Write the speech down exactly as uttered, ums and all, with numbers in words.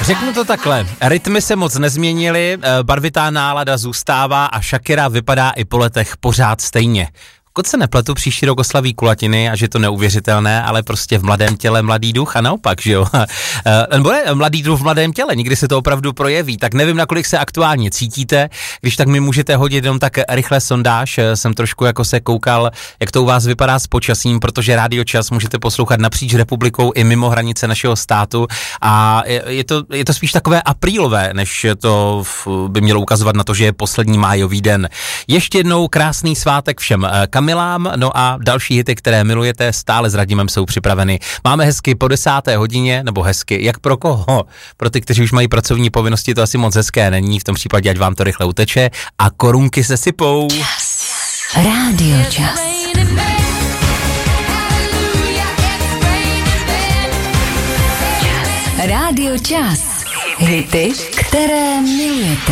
Řeknu to takhle, rytmy se moc nezměnily, barvitá nálada zůstává a Shakira vypadá i po letech pořád stejně. Pokud se nepletu, příští rok oslaví kulatiny a že to neuvěřitelné, ale prostě v mladém těle mladý duch a naopak, že jo. Nebo ne, mladý duch v mladém těle, nikdy se to opravdu projeví, tak nevím, nakolik se aktuálně cítíte, když tak mi můžete hodit jenom tak rychle sondáž, jsem trošku jako se koukal, jak to u vás vypadá s počasím, protože Rádio Čas můžete poslouchat napříč republikou i mimo hranice našeho státu a je to, je to spíš takové aprílové, než to by mělo ukazovat na to, že je poslední májový den. Ještě jednou krásný svátek všem Kamilám, no a další hity, které milujete, stále s Radimem jsou připraveny. Máme hezky po desáté hodině, nebo hezky, jak pro koho? Pro ty, kteří už mají pracovní povinnosti, to asi moc hezké není, v tom případě, ať vám to rychle uteče a korunky se sypou. Čas. Rádio Čas. Rádio Čas. Hity, které milujete.